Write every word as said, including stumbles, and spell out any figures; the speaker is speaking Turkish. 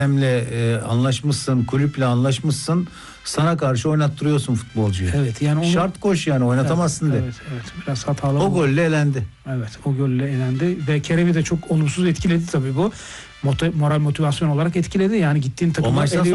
e, anlaşmışsın, kulüple anlaşmışsın. Sana karşı oynattırıyorsun futbolcuyu. Evet, yani onu, şart koş yani oynatamazsın evet, de. Evet, evet, biraz hatalı. O golle elendi. Evet, o golle elendi ve Kerem'i de çok olumsuz etkiledi tabii bu. Moral motivasyon olarak etkiledi. Yani gittiğin takımlar